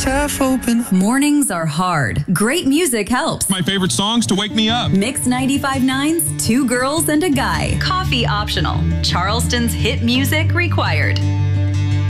eyes half open. Mornings are hard. Great music helps. My favorite songs to wake me up. Mix 95.9's Two Girls and a Guy. Coffee optional. Charleston's hit music required.